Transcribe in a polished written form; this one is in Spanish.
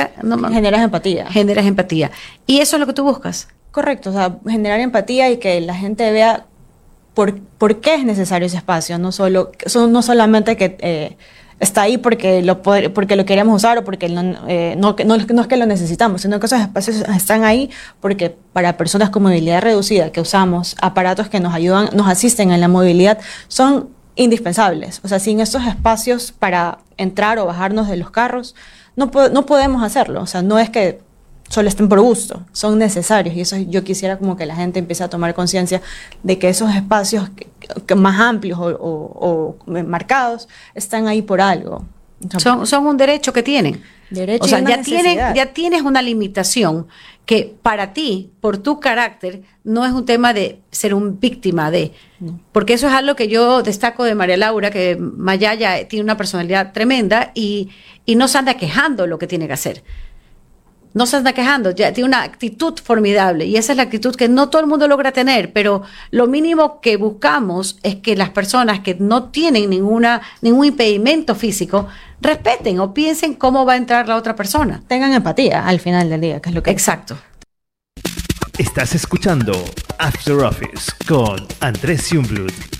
empatía? No, Generas empatía. Generas empatía. ¿Y eso es lo que tú buscas? Correcto, o sea, generar empatía y que la gente vea por qué es necesario ese espacio, no solamente que está ahí porque lo queremos usar o porque no es que lo necesitamos, sino que esos espacios están ahí porque para personas con movilidad reducida, que usamos aparatos que nos ayudan, nos asisten en la movilidad, son indispensables. O sea, sin esos espacios para entrar o bajarnos de los carros, no podemos hacerlo. O sea, no es que solo estén por gusto, son necesarios, y eso yo quisiera como que la gente empiece a tomar conciencia de que esos espacios que más amplios o marcados están ahí por algo. O sea, son un derecho que tienen. Derecho, o sea, y una ya tienes una limitación que para ti, por tu carácter, no es un tema de ser un víctima de, porque eso es algo que yo destaco de María Laura, que Mayaya tiene una personalidad tremenda y no se anda quejando lo que tiene que hacer. No se anda quejando, ya tiene una actitud formidable y esa es la actitud que no todo el mundo logra tener, pero lo mínimo que buscamos es que las personas que no tienen ningún impedimento físico respeten o piensen cómo va a entrar la otra persona. Tengan empatía al final del día, que es lo que... Exacto. Estás escuchando After Office con Andrés Jungblut.